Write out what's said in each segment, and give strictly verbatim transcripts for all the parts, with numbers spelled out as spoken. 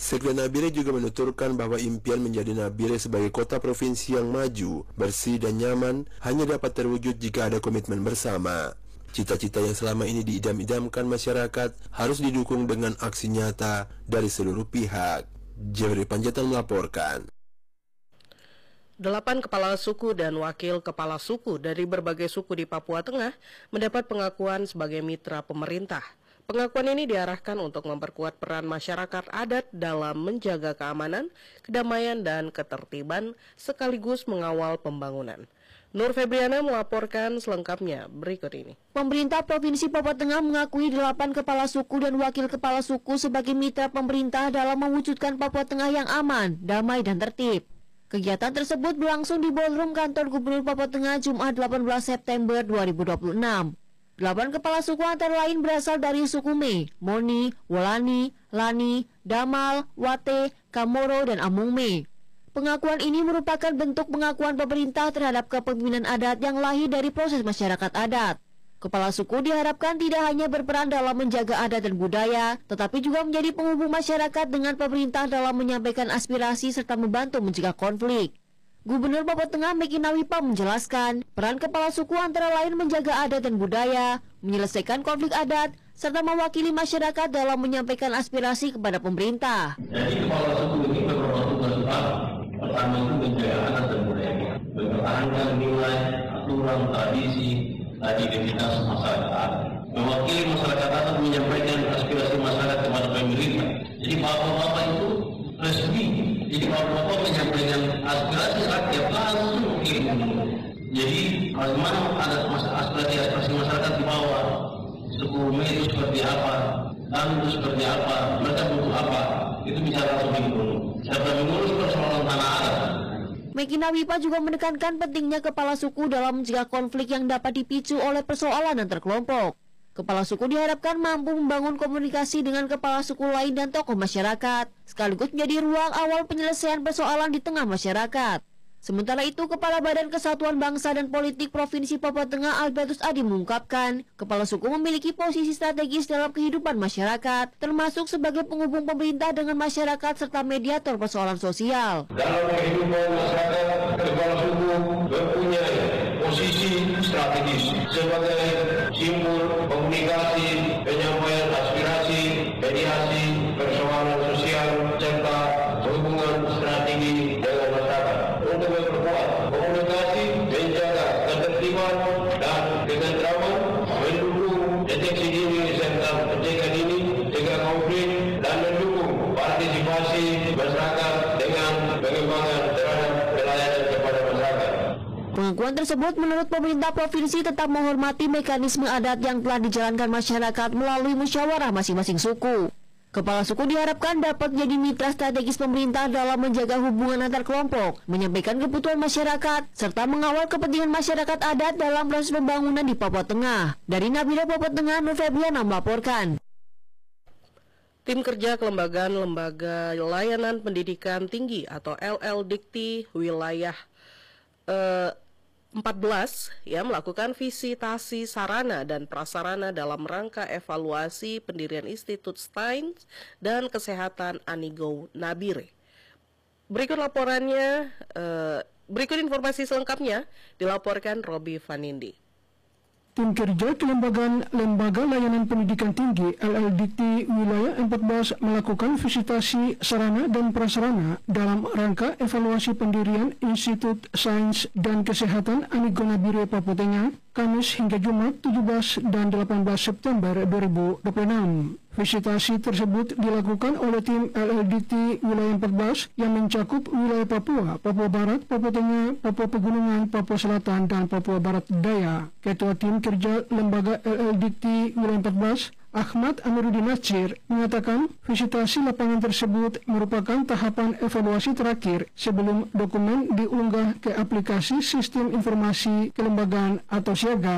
Sekda Nabire juga menuturkan bahwa impian menjadi Nabire sebagai kota provinsi yang maju, bersih dan nyaman hanya dapat terwujud jika ada komitmen bersama. Cita-cita yang selama ini diidam-idamkan masyarakat harus didukung dengan aksi nyata dari seluruh pihak. Jeffrey Panjaitan melaporkan. Delapan kepala suku dan wakil kepala suku dari berbagai suku di Papua Tengah mendapat pengakuan sebagai mitra pemerintah. Pengakuan ini diarahkan untuk memperkuat peran masyarakat adat dalam menjaga keamanan, kedamaian, dan ketertiban, sekaligus mengawal pembangunan. Nur Febriana melaporkan selengkapnya berikut ini. Pemerintah Provinsi Papua Tengah mengakui delapan kepala suku dan wakil kepala suku sebagai mitra pemerintah dalam mewujudkan Papua Tengah yang aman, damai, dan tertib. Kegiatan tersebut berlangsung di ballroom kantor Gubernur Papua Tengah Jumat delapan belas September dua ribu dua puluh enam. Delapan kepala suku antara lain berasal dari suku Me, Moni, Wolani, Lani, Damal, Wate, Kamoro, dan Amung Me. Pengakuan ini merupakan bentuk pengakuan pemerintah terhadap kepemimpinan adat yang lahir dari proses masyarakat adat. Kepala suku diharapkan tidak hanya berperan dalam menjaga adat dan budaya, tetapi juga menjadi penghubung masyarakat dengan pemerintah dalam menyampaikan aspirasi serta membantu mencegah konflik. Gubernur Papua Tengah Meki Nawipa menjelaskan, peran kepala suku antara lain menjaga adat dan budaya, menyelesaikan konflik adat, serta mewakili masyarakat dalam menyampaikan aspirasi kepada pemerintah. Jadi kepala suku ini beberapa tugas utama. Pertama itu menjaga adat dan budaya, mempertahankan nilai, aturan, tradisi, dan identitas masyarakat. Mewakili masyarakat adat menyampaikan aspirasi masyarakat kepada pemerintah. Jadi bapak-bapak itu resmi. Jadi bapak-bapak menyampaikan aspirasi rakyat langsung ke gubernur. Jadi bagaimana ada aspirasi-aspirasi masyarakat di bawah, suku Me itu seperti apa, dan itu seperti apa, mereka butuh apa, itu bicara langsung ke gubernur. Siapa mengurus persoalan tanah adat. Meki Nawipa juga menekankan pentingnya kepala suku dalam mencegah konflik yang dapat dipicu oleh persoalan antar kelompok. Kepala suku diharapkan mampu membangun komunikasi dengan kepala suku lain dan tokoh masyarakat, sekaligus menjadi ruang awal penyelesaian persoalan di tengah masyarakat. Sementara itu, Kepala Badan Kesatuan Bangsa dan Politik Provinsi Papua Tengah Albertus Adi mengungkapkan, kepala suku memiliki posisi strategis dalam kehidupan masyarakat, termasuk sebagai penghubung pemerintah dengan masyarakat serta mediator persoalan sosial. Dalam kehidupan masyarakat, kepala suku mempunyai posisi strategis sebagai simbol komunikasi, penyampaian aspirasi, mediasi, persoalan sosial, serta hubungan strategi dengan masyarakat untuk memperkuat komunikasi, menjaga ketertiban dan ketentraman, mendukung deteksi dini serta mencegah dini, cegah konflik, dan mendukung partisipasi masyarakat dengan pengembangan terhadap pelayanan kepada masyarakat. Pengakuan tersebut menurut pemerintah provinsi tetap menghormati mekanisme adat yang telah dijalankan masyarakat melalui musyawarah masing-masing suku. Kepala suku diharapkan dapat menjadi mitra strategis pemerintah dalam menjaga hubungan antar kelompok, menyampaikan kebutuhan masyarakat, serta mengawal kepentingan masyarakat adat dalam proses pembangunan di Papua Tengah. Dari Nabire Papua Tengah, Nur Febriana melaporkan. Tim kerja kelembagaan Lembaga Layanan Pendidikan Tinggi atau L L Dikti wilayah eh, empat belas ya melakukan visitasi sarana dan prasarana dalam rangka evaluasi pendirian Institut Sains dan Kesehatan Anigo Nabire. Berikut laporannya, eh, berikut informasi selengkapnya dilaporkan Robi Vanindi. Tim kerja kelembagaan Lembaga Layanan Pendidikan Tinggi L L Dikti wilayah empat belas melakukan visitasi sarana dan prasarana dalam rangka evaluasi pendirian Institut Sains dan Kesehatan Anigo Nabire Papua Tengah Kamis hingga Jumat tujuh belas dan delapan belas September dua ribu dua puluh enam. Visitasi tersebut dilakukan oleh tim L L Dikti wilayah empat belas yang mencakup wilayah Papua, Papua Barat, Papua Tengah, Papua Pegunungan, Papua Selatan, dan Papua Barat Daya. Ketua tim kerja lembaga L L Dikti wilayah empat belas, Ahmad Amiruddin Nasir, mengatakan visitasi lapangan tersebut merupakan tahapan evaluasi terakhir sebelum dokumen diunggah ke aplikasi Sistem Informasi Kelembagaan atau SIAGA.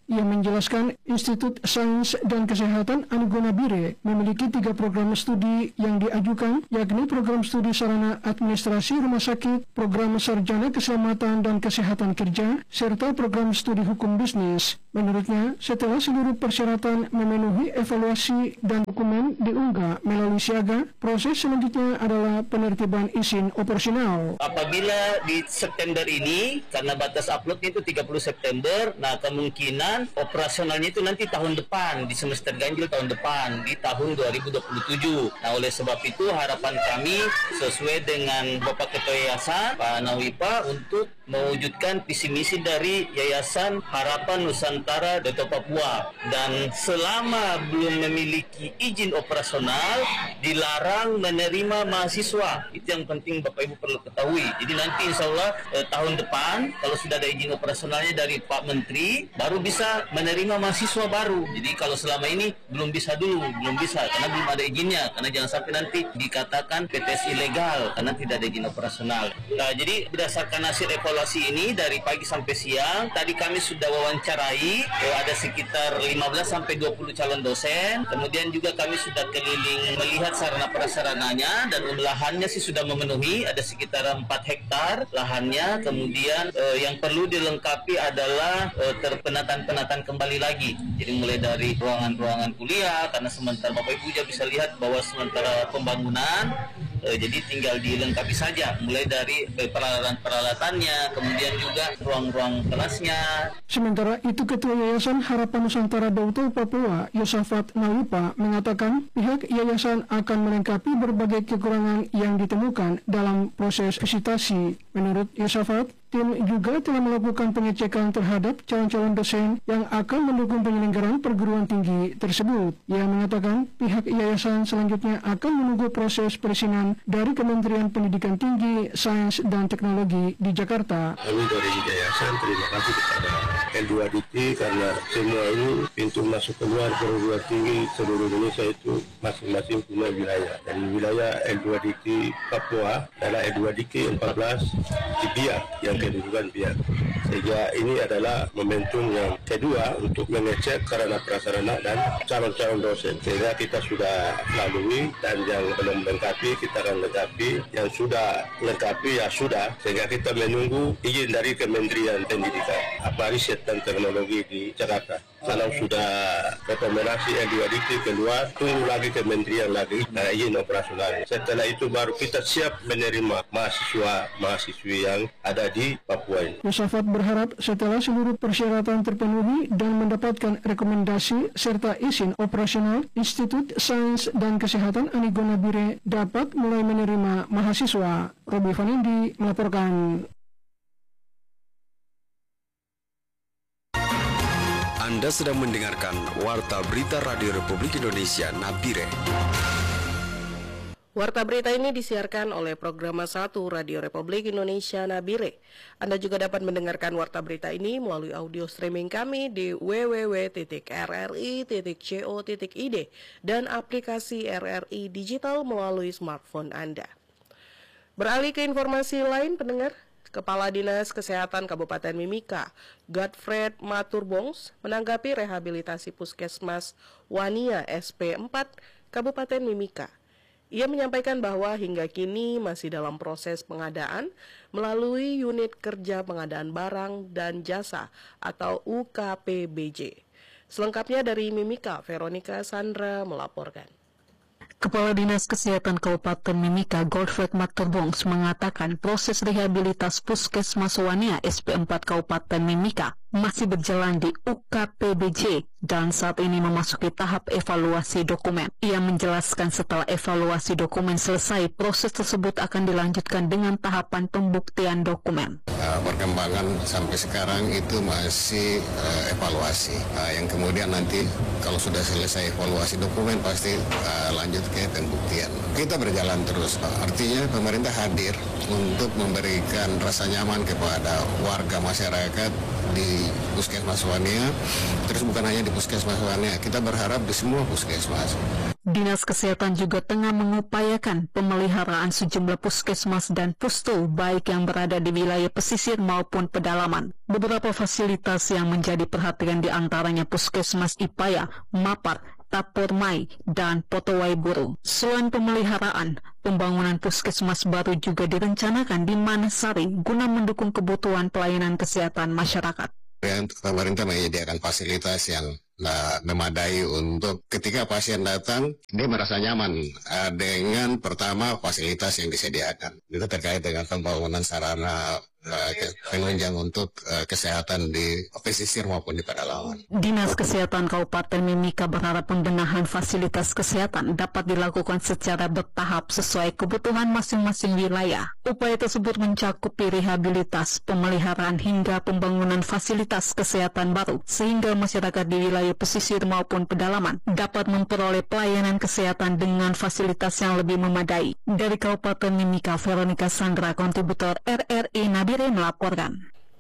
Ia menjelaskan Institut Sains dan Kesehatan Anigo Nabire memiliki tiga program studi yang diajukan, yakni program studi sarana administrasi rumah sakit, program sarjana keselamatan dan kesehatan kerja, serta program studi hukum bisnis. Menurutnya, setelah seluruh persyaratan memenuhi evaluasi dan dokumen diunggah melalui siaga, proses selanjutnya adalah penertiban izin operasional. Apabila di September ini, karena batas uploadnya itu tiga puluh September, nah kemungkinan operasionalnya itu nanti tahun depan, di semester ganjil tahun depan, di tahun dua ribu dua puluh tujuh. Nah, oleh sebab itu harapan kami sesuai dengan Bapak Ketua Yayasan, Pak Nawipa, untuk mewujudkan visi misi dari Yayasan Harapan Nusantara Dato' Papua. Dan selama belum memiliki izin operasional, dilarang menerima mahasiswa. Itu yang penting Bapak Ibu perlu ketahui. Jadi nanti insya Allah eh, tahun depan, kalau sudah ada izin operasionalnya dari Pak Menteri, baru bisa menerima mahasiswa baru. Jadi kalau selama ini belum bisa dulu, belum bisa karena belum ada izinnya. Karena jangan sampai nanti dikatakan P T S ilegal karena tidak ada izin operasional. Nah, jadi berdasarkan hasil evaluasi ini dari pagi sampai siang, tadi kami sudah wawancarai eh, ada sekitar lima belas sampai dua puluh calon dosen. Kemudian juga kami sudah keliling melihat sarana prasarananya dan lahannya sih sudah memenuhi, ada sekitar empat hektar lahannya. Kemudian eh, yang perlu dilengkapi adalah eh, terpenataan-penataan kembali lagi. Jadi mulai dari ruangan-ruangan kuliah, karena sementara Bapak Ibu juga bisa lihat bahwa sementara pembangunan, eh, jadi tinggal dilengkapi saja, mulai dari eh, peralatan-peralatannya, kemudian juga ruang-ruang kelasnya. Sementara itu, Ketua Yayasan Harapan Nusantara Dato' Papua, Yosafat Nawipa, mengatakan pihak yayasan akan melengkapi berbagai kekurangan yang ditemukan dalam proses visitasi. Menurut Yosafat, tim juga telah melakukan pengecekan terhadap calon-calon dosen yang akan mendukung penyelenggaraan perguruan tinggi tersebut. Ia mengatakan pihak yayasan selanjutnya akan menunggu proses perizinan dari Kementerian Pendidikan Tinggi, Sains dan Teknologi di Jakarta. Kami dari yayasan terima kasih kepada L dua D T karena semua ini pintu masuk keluar perguruan tinggi seluruh Indonesia itu masing-masing punya wilayah. Dari wilayah L dua D T Papua adalah L dua D T empat belas di Biak yang kedudukan Biak. Sehingga ini adalah momentum yang kedua untuk mengecek sarana prasarana dan calon-calon dosen. Sehingga kita sudah lalui dan yang belum lengkapi kita akan lengkapi. Yang sudah lengkapi ya sudah. Sehingga kita menunggu izin dari Kementerian Pendidikan, apa riset dan teknologi di Jakarta. Kalau sudah rekomendasi L dua D T keluar, tunggu lagi kementerian lagi nah, izin operasional. Setelah itu baru kita siap menerima mahasiswa-mahasiswi yang ada di Papua ini. Yosafat berharap setelah seluruh persyaratan terpenuhi dan mendapatkan rekomendasi serta izin operasional, Institut Sains dan Kesehatan Anigo Nabire dapat mulai menerima mahasiswa. Robi Vanindi melaporkan. Anda sedang mendengarkan Warta Berita Radio Republik Indonesia Nabire. Warta berita ini disiarkan oleh Programa satu Radio Republik Indonesia Nabire. Anda juga dapat mendengarkan warta berita ini melalui audio streaming kami di w w w titik r r i titik co titik i d dan aplikasi R R I Digital melalui smartphone Anda. Beralih ke informasi lain, pendengar. Kepala Dinas Kesehatan Kabupaten Mimika, Godfred Maturbongs, menanggapi rehabilitasi Puskesmas Wania S P empat Kabupaten Mimika. Ia menyampaikan bahwa hingga kini masih dalam proses pengadaan melalui Unit Kerja Pengadaan Barang dan Jasa atau U K P B J. Selengkapnya dari Mimika, Veronica Sandra melaporkan. Kepala Dinas Kesehatan Kabupaten Mimika, Godfred Maturbongs, mengatakan proses rehabilitas Puskesmas Wania S P empat Kabupaten Mimika masih berjalan di U K P B J dan saat ini memasuki tahap evaluasi dokumen. Ia menjelaskan setelah evaluasi dokumen selesai, proses tersebut akan dilanjutkan dengan tahapan pembuktian dokumen. Uh, perkembangan sampai sekarang itu masih uh, evaluasi. Uh, yang kemudian nanti kalau sudah selesai evaluasi dokumen pasti uh, lanjut ke pembuktian. Kita berjalan terus, Pak. Artinya pemerintah hadir untuk memberikan rasa nyaman kepada warga masyarakat di di Puskesmas Wania, terus bukan hanya di Puskesmas Wania, kita berharap di semua puskesmas. Dinas Kesehatan juga tengah mengupayakan pemeliharaan sejumlah puskesmas dan pustu baik yang berada di wilayah pesisir maupun pedalaman. Beberapa fasilitas yang menjadi perhatian di antaranya Puskesmas Ipaya, Mapar, Tapormai, dan Potowaiburu. Selain pemeliharaan, pembangunan puskesmas baru juga direncanakan di Manasari guna mendukung kebutuhan pelayanan kesehatan masyarakat. Pemerintah menyediakan fasilitas yang nah, memadai untuk ketika pasien datang, dia merasa nyaman uh, dengan pertama fasilitas yang disediakan. Itu terkait dengan pembangunan sarana uh, penunjang untuk uh, kesehatan di pesisir maupun di pedalaman. Dinas Kesehatan Kabupaten Mimika berharap pembenahan fasilitas kesehatan dapat dilakukan secara bertahap sesuai kebutuhan masing-masing wilayah. Upaya tersebut mencakupi rehabilitas, pemeliharaan hingga pembangunan fasilitas kesehatan baru, sehingga masyarakat di wilayah pesisir maupun pedalaman dapat memperoleh pelayanan kesehatan dengan fasilitas yang lebih memadai. Dari Kabupaten Mimika, Veronica Sanggra, kontributor R R I Nabire melaporkan.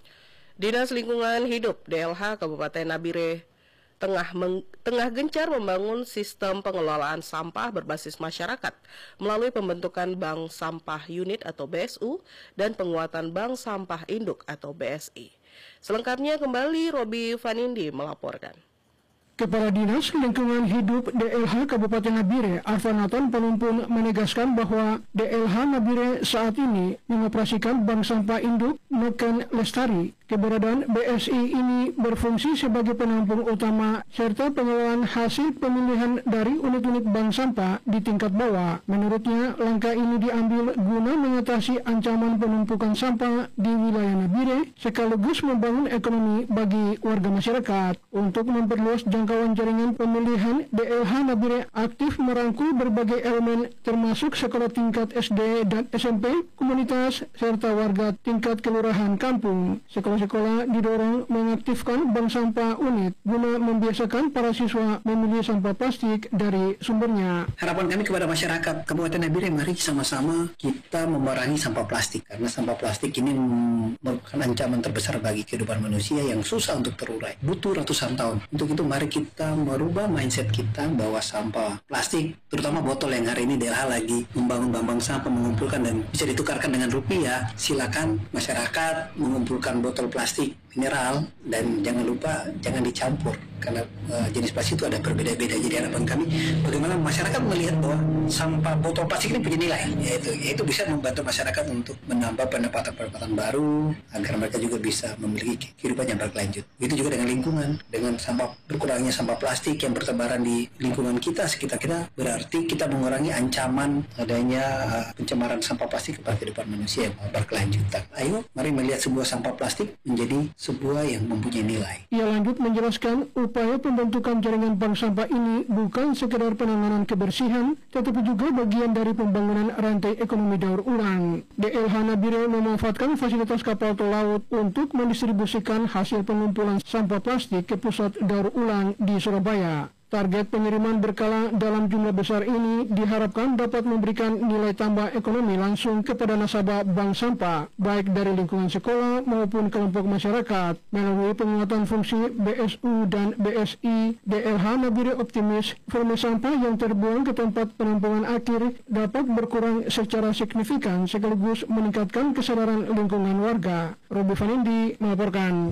Dinas Lingkungan Hidup D L H Kabupaten Nabire tengah meng, tengah gencar membangun sistem pengelolaan sampah berbasis masyarakat melalui pembentukan Bank Sampah Unit atau B S U dan penguatan Bank Sampah Induk atau B S I. Selengkapnya kembali Robi Vanindi melaporkan. Kepala Dinas Lingkungan Hidup D L H Kabupaten Nabire, Arfanatan Penumpun menegaskan bahwa D L H Nabire saat ini mengoperasikan Bank Sampah Induk Noken Lestari. Keberadaan B S I ini berfungsi sebagai penampung utama serta pengelolaan hasil pemilihan dari unit-unit bank sampah di tingkat bawah. Menurutnya, langkah ini diambil guna mengatasi ancaman penumpukan sampah di wilayah Nabire sekaligus membangun ekonomi bagi warga masyarakat. Untuk memperluas jangkauan jaringan pemilihan, D L H Nabire aktif merangkul berbagai elemen termasuk sekolah tingkat S D dan S M P, komunitas, serta warga tingkat kelurahan kampung. Sekolah-sekolah didorong mengaktifkan bank sampah unit guna membiasakan para siswa memilih sampah plastik dari sumbernya. Harapan kami kepada masyarakat Kabupaten Nabire, mari sama-sama kita memerangi sampah plastik, karena sampah plastik ini merupakan ancaman terbesar bagi kehidupan manusia yang susah untuk terurai, butuh ratusan tahun. Untuk itu mari kita merubah mindset kita bahwa sampah plastik, terutama botol yang hari ini D L H lagi membangun bank sampah, mengumpulkan dan bisa ditukarkan dengan rupiah. Silakan masyarakat mengumpulkan botol plastik mineral dan jangan lupa jangan dicampur, karena uh, jenis plastik itu ada berbeda-beda. Jadi harapan kami bagaimana masyarakat melihat bahwa sampah botol plastik ini punya nilai, yaitu yaitu bisa membantu masyarakat untuk menambah pendapatan-pendapatan baru agar mereka juga bisa memiliki kehidupan yang berkelanjut. Begitu juga dengan lingkungan, dengan sampah berkurangnya sampah plastik yang bertebaran di lingkungan kita sekitar kita, berarti kita mengurangi ancaman adanya uh, pencemaran sampah plastik kepada kehidupan manusia yang berkelanjutan. Ayo mari melihat sebuah sampah plastik menjadi sebuah yang mempunyai nilai. Ia lanjut menjelaskan upaya pembentukan jaringan bank sampah ini bukan sekedar penanganan kebersihan, tetapi juga bagian dari pembangunan rantai ekonomi daur ulang. D L H Nabire memanfaatkan fasilitas kapal tol laut untuk mendistribusikan hasil pengumpulan sampah plastik ke pusat daur ulang di Surabaya. Target pengiriman berkala dalam jumlah besar ini diharapkan dapat memberikan nilai tambah ekonomi langsung kepada nasabah bank sampah, baik dari lingkungan sekolah maupun kelompok masyarakat. Melalui penguatan fungsi B S U dan B S I, D L H Nabire optimis volume sampah yang terbuang ke tempat penampungan akhir dapat berkurang secara signifikan sekaligus meningkatkan kesadaran lingkungan warga. Robi Vanindi melaporkan.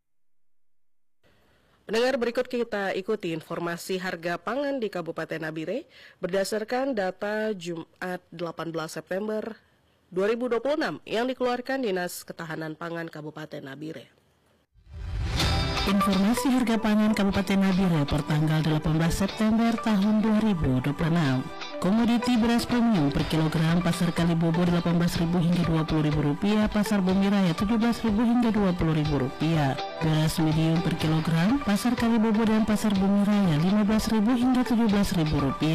Pendengar, berikut kita ikuti informasi harga pangan di Kabupaten Nabire berdasarkan data Jumat delapan belas September dua ribu dua puluh enam yang dikeluarkan Dinas Ketahanan Pangan Kabupaten Nabire. Informasi harga pangan Kabupaten Nabire per tanggal delapan belas September tahun dua ribu dua puluh enam. Komoditi beras premium per kilogram pasar Kalibobo delapan belas ribu hingga dua puluh ribu rupiah, pasar Bumi Raya tujuh belas ribu hingga dua puluh ribu rupiah. Beras medium per kilogram pasar Kalibobo dan pasar Bumi Raya lima belas ribu hingga tujuh belas ribu rupiah.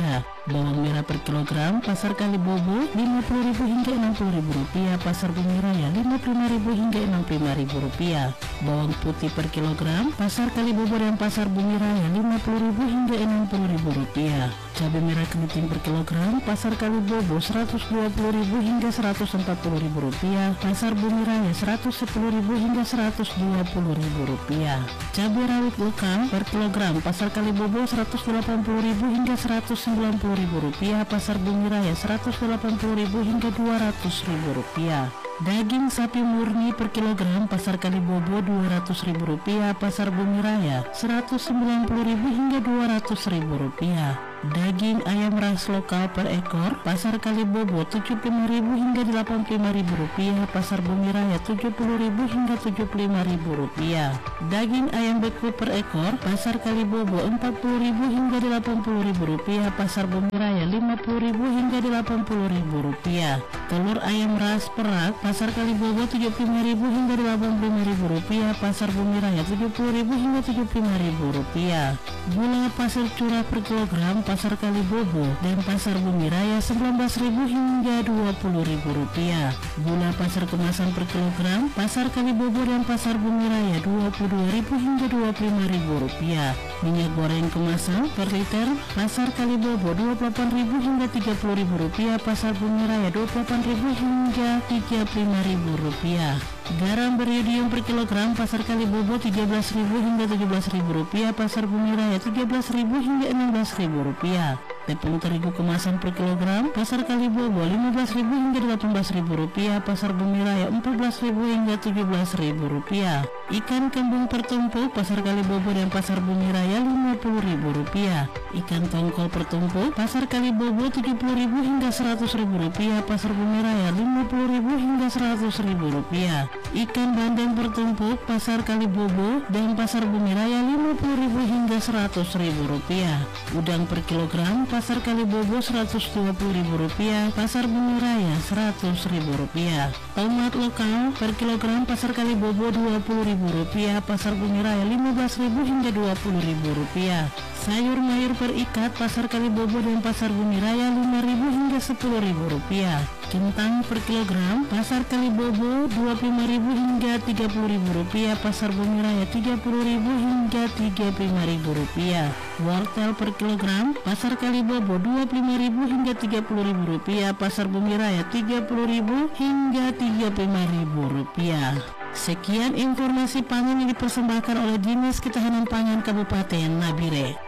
Bawang merah per kilogram Pasar Kalibobo lima puluh ribu hingga enam puluh ribu rupiah, Pasar Bumi Raya lima puluh lima ribu hingga enam puluh lima ribu rupiah. Bawang putih per kilogram Pasar Kalibobo dan Pasar Bumi Raya lima puluh ribu hingga enam puluh ribu rupiah. Cabai merah keriting per kilogram Pasar Kalibobo seratus dua puluh ribu hingga seratus empat puluh ribu rupiah, Pasar Bumi Raya seratus sepuluh ribu hingga seratus dua puluh ribu rupiah. Cabai rawit lokal per kilogram Pasar Kalibobo seratus delapan puluh ribu hingga seratus sembilan puluh ribu rupiah, Pasar Bumi Raya seratus delapan puluh ribu hingga dua ratus ribu rupiah. Daging sapi murni per kilogram Pasar Kalibobo dua ratus ribu rupiah, Pasar Bumi Raya seratus sembilan puluh ribu hingga dua ratus ribu rupiah. Daging ayam ras lokal per ekor Pasar Kalibobo tujuh puluh lima ribu hingga delapan puluh lima ribu rupiah, Pasar Bumi Raya tujuh puluh ribu hingga tujuh puluh lima ribu rupiah. Daging ayam beku per ekor Pasar Kalibobo empat puluh ribu hingga delapan puluh ribu rupiah, Pasar Bumi Raya lima puluh ribu hingga delapan puluh ribu rupiah. Telur ayam ras perak Pasar Kalibobo tujuh puluh lima ribu hingga delapan puluh lima ribu rupiah, Pasar Bumi Raya tujuh puluh ribu hingga tujuh puluh lima ribu rupiah. Gula pasir curah per kilogram Pasar Kalibobo dan Pasar Bumi Raya sembilan belas ribu hingga dua puluh ribu rupiah. Gula pasir kemasan per kilogram Pasar Kalibobo dan Pasar Bumi Raya dua puluh dua ribu hingga dua puluh lima ribu rupiah. Minyak goreng kemasan per liter Pasar Kalibobo dua puluh delapan ribu hingga tiga puluh ribu rupiah, Pasar Bumi Raya dua puluh delapan ribu hingga tiga puluh lima ribu rupiah. Garam beriodium per kilogram Pasar Kalibobo tiga belas ribu hingga tujuh belas ribu rupiah, Pasar Bumi Raya tiga belas ribu hingga enam belas ribu rupiah. Tepung terigu kemasan per kilogram Pasar Kalibobo lima belas ribu hingga delapan belas ribu rupiah, Pasar Bumi Raya empat belas ribu hingga tujuh belas ribu rupiah. Ikan kembung per tumpuk Pasar Kalibobo dan Pasar Bumi Raya lima puluh ribu rupiah. Ikan tongkol per tumpuk Pasar Kalibobo tujuh puluh ribu hingga seratus ribu rupiah, Pasar Bumi Raya lima puluh ribu hingga seratus ribu rupiah. Ikan bandeng per tumpuk Pasar Kalibobo dan Pasar Bumi Raya lima puluh ribu hingga seratus ribu rupiah. Udang per kilogram Pasar Kalibobo seratus dua puluh ribu rupiah, Pasar Bumi Raya seratus ribu rupiah. Tomat lokal per kilogram Pasar Kalibobo dua puluh ribu rupiah, Pasar Bumi Raya lima belas ribu hingga dua puluh ribu rupiah. Sayur mayur per ikat Pasar Kalibobo dan Pasar Bumi Raya lima ribu hingga sepuluh ribu rupiah. Kentang per kilogram Pasar Kalibobo dua puluh lima ribu hingga tiga puluh ribu rupiah, Pasar Bumi Raya tiga puluh ribu hingga tiga puluh lima ribu rupiah. Wortel per kilogram Pasar Kalibobo dua puluh lima ribu hingga tiga puluh ribu rupiah, Pasar Bumi Raya tiga puluh ribu hingga tiga puluh lima ribu rupiah. Sekian informasi pangan yang dipersembahkan oleh Dinas Ketahanan Pangan Kabupaten Nabire.